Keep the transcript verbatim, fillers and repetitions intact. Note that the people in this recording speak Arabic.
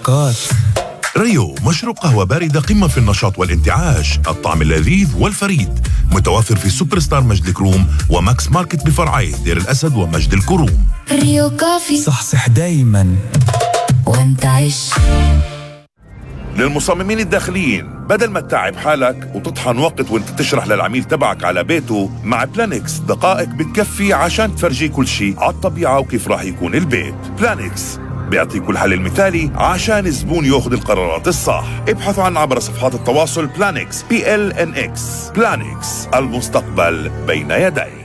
بركات. ريو مشروب قهوة باردة قمة في النشاط والانتعاش، الطعم اللذيذ والفريد، متوفر في سوبر ستار مجد الكروم وماكس ماركت بفرعيه دير الأسد ومجد الكروم. ريو كافي، صحصح دايما وانتعش. للمصممين الداخليين، بدل ما تتعب حالك وتطحن وقت وانت تشرح للعميل تبعك على بيته، مع بلانكس دقائق بتكفي عشان تفرجيه كل شيء على الطبيعة وكيف راح يكون البيت. بلانكس بيعطيكوا الحل المثالي عشان الزبون ياخذ القرارات الصح. ابحثوا عنا عبر صفحات التواصل بلانكس بي ال ان اكس. بلانكس، المستقبل بين يديك.